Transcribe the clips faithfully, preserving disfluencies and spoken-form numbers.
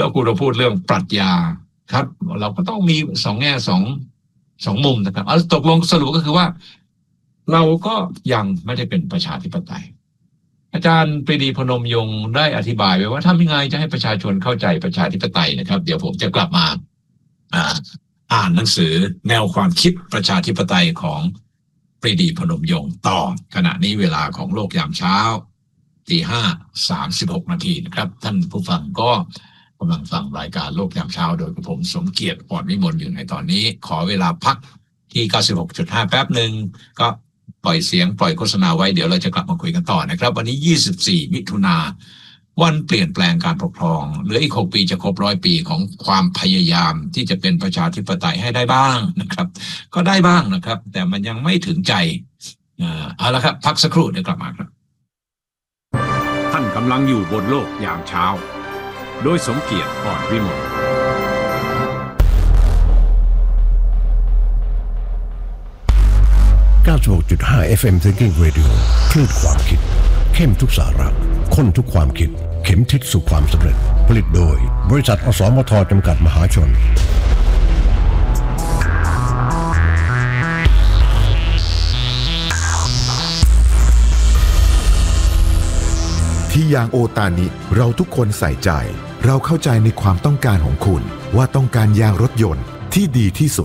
แล้วคุณเราพูดเรื่องปรัชญาครับเราก็ต้องมีสองแง่สองสองมุมนะครับเอาตกลงสรุปก็คือว่าเราก็ยังไม่ได้เป็นประชาธิปไตยอาจารย์ปรีดีพนมยงค์ได้อธิบายไว้ว่าทำยังไงจะให้ประชาชนเข้าใจประชาธิปไตยนะครับเดี๋ยวผมจะกลับมาอ่าอ่านหนังสือแนวความคิดประชาธิปไตยของปรีดีพนมยงค์ต่อขณะนี้เวลาของโลกยามเช้าตีห้าสามสิบหกนาทีนะครับท่านผู้ฟังก็กำลังฟังรายการโลกยามเช้าโดยผมสมเกียรติอ่อนวิมลอยู่ในตอนนี้ขอเวลาพักที่ เก้าสิบหกจุดห้า แป๊บหนึ่งก็ปล่อยเสียงปล่อยโฆษณาไว้เดี๋ยวเราจะกลับมาคุยกันต่อนะครับวันนี้ยี่สิบสี่มิถุนายนวันเปลี่ยนแปลงการปกครองเหลืออีกหกปีจะครบร้อยปีของความพยายามที่จะเป็นประชาธิปไตยให้ได้บ้างนะครับก็ได้บ้างนะครับแต่มันยังไม่ถึงใจเอาละครับพักสักครู่เดี๋ยวกลับมาครับท่านกำลังอยู่บนโลกยามเช้าโดยสมเกียรติอ่อนวิมลเก้าสิบหกจุดห้า เอฟ เอ็ม Thinking Radio คลื่นความคิดเข้มทุกสาระข้นทุกความคิดเข็มทิศสู่ความสำเร็จผลิตโดยบริษัทอสมทจำกัดมหาชนที่ยางโอตานิเราทุกคนใส่ใจเราเข้าใจในความต้องการของคุณว่าต้องการยางรถยนต์ที่ดีที่สุด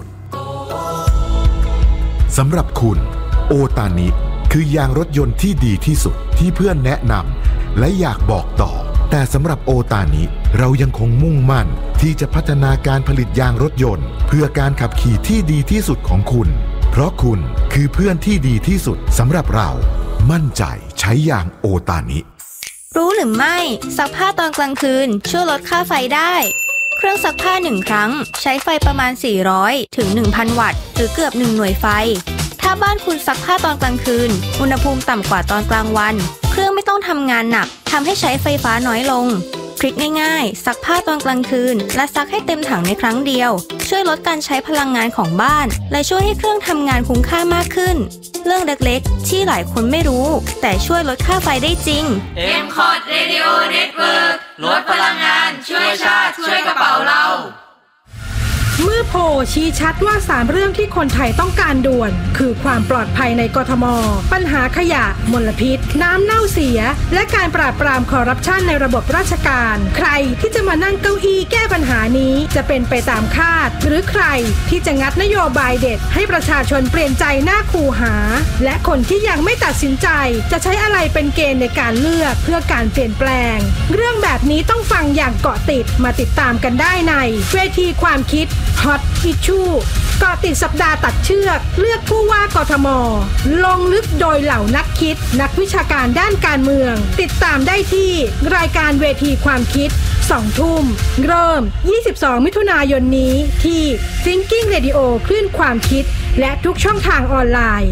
สำหรับคุณโอตานิคือยางรถยนต์ที่ดีที่สุดที่เพื่อนแนะนำและอยากบอกต่อแต่สำหรับโอตานิเรายังคงมุ่งมั่นที่จะพัฒนาการผลิตยางรถยนต์เพื่อการขับขี่ที่ดีที่สุดของคุณเพราะคุณคือเพื่อนที่ดีที่สุดสำหรับเรามั่นใจใช้ยางโอตานิรู้หรือไม่ซักผ้าตอนกลางคืนช่วยลดค่าไฟได้เครื่องซักผ้าหนึ่งครั้งใช้ไฟประมาณสี่ร้อยถึง หนึ่งพัน วัตต์หรือเกือบหนึ่งหน่วยไฟถ้าบ้านคุณซักผ้าตอนกลางคืนอุณหภูมิต่ำกว่าตอนกลางวันเครื่องไม่ต้องทำงานหนักทำให้ใช้ไฟฟ้าน้อยลงทริคง่ายๆซักผ้าตอนกลางคืนและซักให้เต็มถังในครั้งเดียวช่วยลดการใช้พลังงานของบ้านและช่วยให้เครื่องทำงานคุ้มค่ามากขึ้นเรื่องเล็กๆที่หลายคนไม่รู้แต่ช่วยลดค่าไฟได้จริงเอ็ม คอร์ด Radio Network ลดพลังงานช่วยชาติช่วยกระเป๋าเราเมื่อโพลชี้ชัดว่าสามเรื่องที่คนไทยต้องการด่วนคือความปลอดภัยในกทม.ปัญหาขยะมลพิษน้ำเน่าเสียและการปราบปรามคอร์รัปชันในระบบราชการใครที่จะมานั่งเก้าอี้แก้ปัญหานี้จะเป็นไปตามคาดหรือใครที่จะงัดนโยบายเด็ดให้ประชาชนเปลี่ยนใจหน้าคูหาและคนที่ยังไม่ตัดสินใจจะใช้อะไรเป็นเกณฑ์ในการเลือกเพื่อการเปลี่ยนแปลงเรื่องแบบนี้ต้องฟังอย่างเกาะติดมาติดตามกันได้ในเวทีความคิดHot Issue เกาะติดสัปดาห์ตัดเชือกเลือกผู้ว่ากทม.ลงลึกโดยเหล่านักคิดนักวิชาการด้านการเมืองติดตามได้ที่รายการเวทีความคิดสองทุ่มเริ่มยี่สิบสองมิถุนายนนี้ที่ Thinking Radio คลื่นความคิดและทุกช่องทางออนไลน์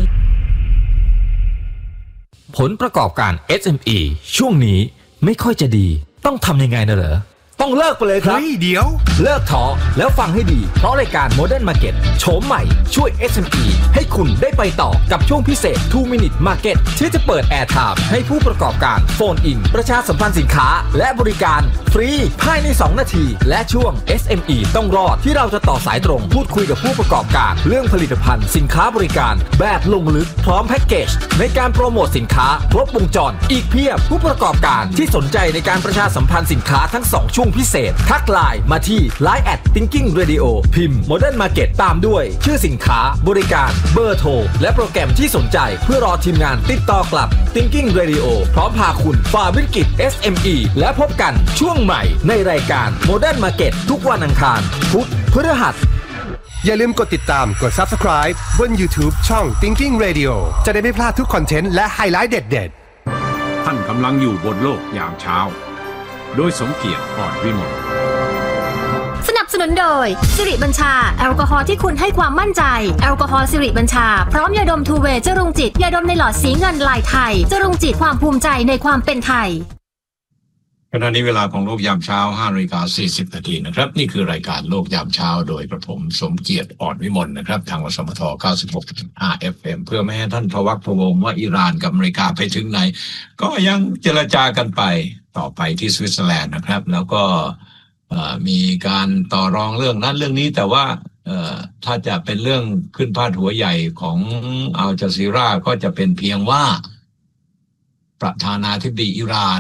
ผลประกอบการ เอส เอ็ม อี ช่วงนี้ไม่ค่อยจะดีต้องทำยังไงนะเหรอต้องเลิกไปเลยครับเฮ้ยเดี๋ยวเลิกท้อแล้วฟังให้ดีเพราะรายการ Modern Market โฉมใหม่ช่วย เอส เอ็ม อี ให้คุณได้ไปต่อกับช่วงพิเศษ ทู Minute Market ที่จะเปิด Air Time ให้ผู้ประกอบการโฟนอินประชาสัมพันธ์สินค้าและบริการฟรีภายในสองนาทีและช่วง เอส เอ็ม อี ต้องรอดที่เราจะต่อสายตรงพูดคุยกับผู้ประกอบการเรื่องผลิตภัณฑ์สินค้าบริการแบบลงลึกพร้อมแพ็กเกจในการโปรโมทสินค้าครบวงจรอีกเพียบผู้ประกอบการที่สนใจในการประชาสัมพันธ์สินค้าทั้งสองช่วงพิเศษทักไลน์มาที่ ไลน์ แอท Thinking Radio พิมพ์ Modern Market ตามด้วยชื่อสินค้าบริการเบอร์โทรและโปรแกรมที่สนใจเพื่อรอทีมงานติดต่อกลับ Thinking Radio พร้อมพาคุณฝ่าวิกฤต เอส เอ็ม อี และพบกันช่วงใหม่ในรายการ Modern Market ทุกวันอังคารพุธพฤหัสอย่าลืมกดติดตามกด Subscribe บน YouTube ช่อง Thinking Radio จะได้ไม่พลาดทุกคอนเทนต์และไฮไลท์เด็ดๆท่านกำลังอยู่บนโลกยามเช้าโดยสมเกียรติอ่อนวิมลสนับสนุนโดยสิริบัญชาแอลกอฮอล์ที่คุณให้ความมั่นใจแอลกอฮอล์สิริบัญชาพร้อมยาดมทูเวย์จรุงจิตยาดมในหลอดสีเงินลายไทยจรุงจิตความภูมิใจในความเป็นไทยขณะนี้เวลาของโลกยามเช้า ห้านาฬิกาสี่สิบนาทีนะครับนี่คือรายการโลกยามเช้าโดยกระผมสมเกียรติอ่อนวิมลนะครับทางวสมท เก้าสิบหกจุดห้า เอฟ เอ็ม เพื่อไม่ให้ท่านพะวักพะวงว่าอิหร่านกับอเมริกาไปถึงไหนก็ยังเจรจากันไปต่อไปที่สวิตเซอร์แลนด์นะครับแล้วก็มีการต่อรองเรื่องนั้นเรื่องนี้แต่ว่าถ้าจะเป็นเรื่องขึ้นพาดหัวใหญ่ของอัลจาซีราก็จะเป็นเพียงว่าประธานาธิบดีอิหร่าน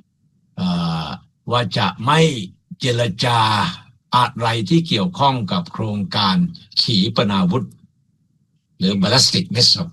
ว่าจะไม่เจรจาอะไรที่เกี่ยวข้องกับโครงการขีปนาวุธหรือ ballistic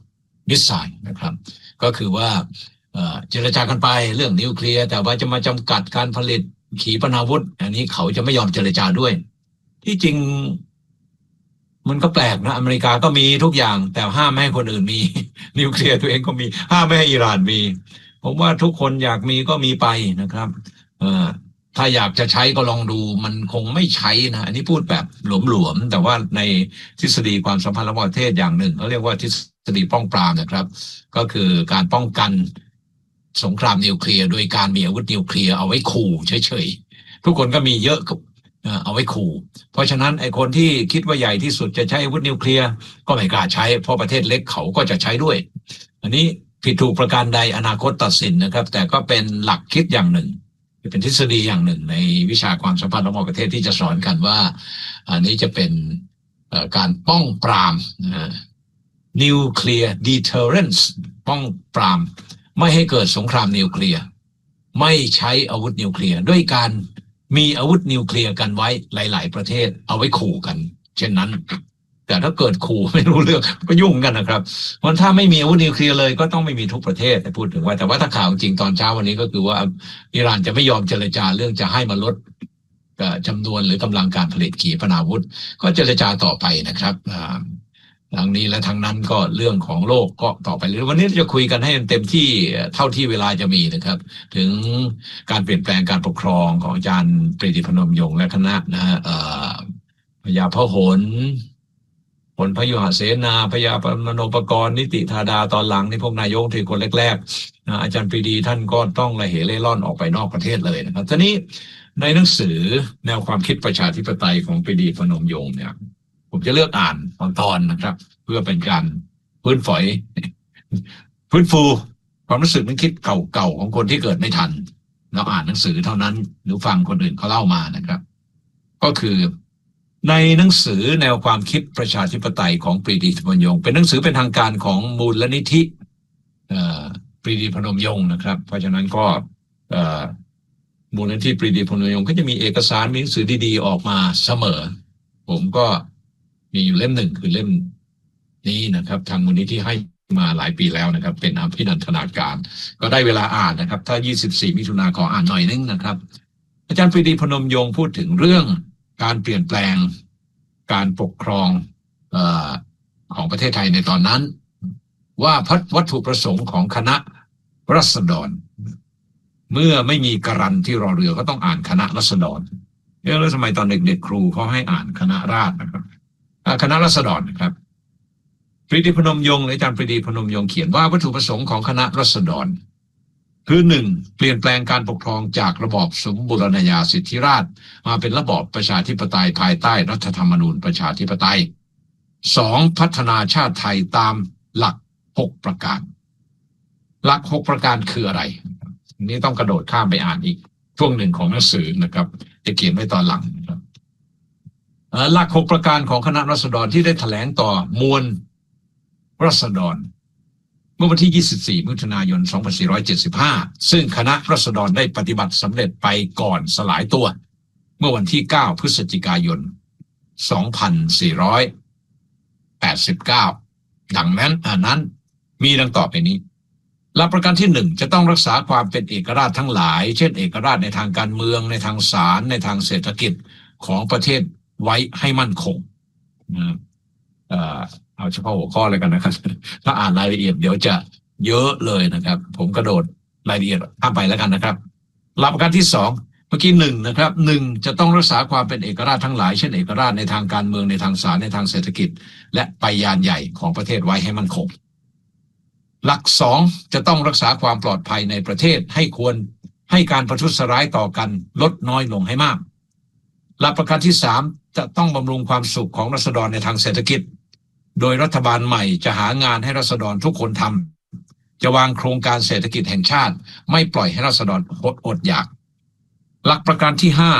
missile นะครับก็คือว่าเจรจากันไปเรื่องนิวเคลียร์แต่ว่าจะมาจำกัดการผลิตขีปนาวุธอันนี้เขาจะไม่ยอมเจรจาด้วยที่จริงมันก็แปลกนะอเมริกาก็มีทุกอย่างแต่ห้ามไม่ให้คนอื่นมีนิวเคลียร์ตัวเองก็มีห้ามไม่ให้อิหร่านมีผมว่าทุกคนอยากมีก็มีไปนะครับเอ่อถ้าอยากจะใช้ก็ลองดูมันคงไม่ใช้นะอันนี้พูดแบบหลวมๆแต่ว่าในทฤษฎีความสัมพันธ์ระหว่างประเทศอย่างหนึ่งเขาเรียกว่าทฤษฎีป้องปรามนะครับก็คือการป้องกันสงครามนิวเคลียร์โดยการมีอาวุธนิวเคลียร์เอาไว้ขู่เฉยๆทุกคนก็มีเยอะเอาไว้ขู่เพราะฉะนั้นไอ้คนที่คิดว่าใหญ่ที่สุดจะใช้อาวุธนิวเคลียร์ก็ไม่กล้าใช้เพราะประเทศเล็กเขาก็จะใช้ด้วยอันนี้ผิดถูกประการใดอนาคตตัดสินนะครับแต่ก็เป็นหลักคิดอย่างหนึ่งเป็นทฤษฎีอย่างหนึ่งในวิชาความสัมพันธ์ระหว่างประเทศที่จะสอนกันว่าอันนี้จะเป็นการป้องปรามนิวเคลียร์ deterrence ป้องปรามไม่ให้เกิดสงครามนิวเคลียร์ไม่ใช้อาวุธนิวเคลียร์ด้วยการมีอาวุธนิวเคลียร์กันไว้หลายๆประเทศเอาไว้ขู่กันเช่นนั้นแต่ถ้าเกิดขู่ไม่รู้เรื่องก็ยุ่งกันนะครับเพราะถ้าไม่มีอาวุธนิวเคลียร์เลยก็ต้องไม่มีทุกประเทศแต่พูดถึงว่าแต่ว่าถ้าข่าวจริงตอนเช้าวันนี้ก็คือว่าอิหร่านจะไม่ยอมเจรจาเรื่องจะให้มาลดจำนวนหรือกำลังการผลิตขีปนาวุธก็เจรจาต่อไปนะครับทั้งนี้และทั้งนั้นก็เรื่องของโลกก็ต่อไปเลยวันนี้จะคุยกันให้เต็มที่เท่าที่เวลาจะมีนะครับถึงการเปลี่ยนแปลงการปกครองของอาจารย์ปรีดีพนมยงค์และคณะนะฮะพญาพหลผลพยุหเสนาพญาปมโนปกรณ์นิติธาดาตอนหลังนี่พวกนายกที่คนแรกๆนะอาจารย์ปรีดีท่านก็ต้องระเหเร่ร่อนออกไปนอกประเทศเลยนะครับทีนี้ในหนังสือแนวความคิดประชาธิปไตยของปรีดีพนมยงค์เนี่ยผมจะเลือกอ่านตอนตอนนะครับเพื่อเป็นการฟื้นฝอยฟื้นฟูความรู้สึกนึกคิดเก่าๆของคนที่เกิดไม่ทันเราอ่านหนังสือเท่านั้นหรือฟังคนอื่นเขาเล่ามานะครับก็คือในหนังสือแนวความคิดประชาธิปไตยของปรีดีพนมยงค์เป็นหนังสือเป็นทางการของมูลนิธิปรีดีพนมยงค์นะครับเพราะฉะนั้นก็มูลนิธิปรีดีพนมยงค์ก็จะมีเอกสารมีหนังสือดีๆออกมาเสมอผมก็มีอยู่เล่มหนึ่งคือเล่มนี้นะครับทางมูลนิธิให้มาหลายปีแล้วนะครับเป็นอภินันทนาการก็ได้เวลาอ่านนะครับถ้ายี่สิบสี่มิถุนายนขออ่านหน่อยนึงนะครับอาจารย์ปรีดีพนมยงค์พูดถึงเรื่องการเปลี่ยนแปลงการปกครองเอ่อของประเทศไทยในตอนนั้นว่าวัตถุประสงค์ของคณะราษฎรเมื่อไม่มีการันที่รอเรือก็ต้องอ่านคณะราษฎรเรื่องแล้วทำไมตอนเด็กๆครูเขาให้อ่านคณะราษฎรนะครับคณะราษฎรนะครับปรีดีพนมยงค์อาจารย์ปรีดีพนมยงค์เขียนว่าวัตถุประสงค์ของคณะราษฎรคือหนึ่งเปลี่ยนแปลงการปกครองจากระบอบสมบูรณาญาสิทธิราชย์มาเป็นระบอบประชาธิปไตยภายใต้รัฐธรรมนูญประชาธิปไตยสองพัฒนาชาติไทยตามหลักหกประการหลักหกประการคืออะไรนี้ต้องกระโดดข้ามไปอ่านอีกช่วงหนึ่งของหนังสือนะครับจะเขียนไว้ตอนหลังนะครับหลักหกประการของคณะราษฎรที่ได้แถลงต่อมวลราษฎรเมื่อวันที่ยี่สิบสี่มิถุนายนสองพันสี่ร้อยเจ็ดสิบห้าซึ่งคณะราษฎรได้ปฏิบัติสำเร็จไปก่อนสลายตัวเมื่อวันที่เก้าพฤศจิกายนสองพันสี่ร้อยแปดสิบเก้าดังนั้นอันนั้นมีดังต่อไปนี้หลักประการที่หนึ่งจะต้องรักษาความเป็นเอกราชทั้งหลายเช่นเอกราชในทางการเมืองในทางศาลในทางเศรษฐกิจของประเทศไว้ให้มั่นคงนะเอ่อเอาเฉพาะหัวข้อเลยกันนะครับถ้าอ่านรายละเอียดเดี๋ยวจะเยอะเลยนะครับผมกระโดดรายละเอียดข้ามไปแล้วกันนะครับหลักประการที่สองเมื่อกี้หนึ่งนะครับหนึ่งจะต้องรักษาความเป็นเอกราชทั้งหลายเช่นเอกราชในทางการเมืองในทางศาลในทางเศรษฐกิจและไปยานใหญ่ของประเทศไว้ให้มั่นคงหลักสองจะต้องรักษาความปลอดภัยในประเทศให้ควรให้การประทุษร้ายต่อกันลดน้อยลงให้มากหลักประการที่สามจะต้องบำรุงความสุขของราษฎรในทางเศรษฐกิจโดยรัฐบาลใหม่จะหางานให้ราษฎรทุกคนทำจะวางโครงการเศรษฐกิจแห่งชาติไม่ปล่อยให้ราษฎรอดอดอยากหลักประการที่ห้า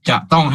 จะต้อง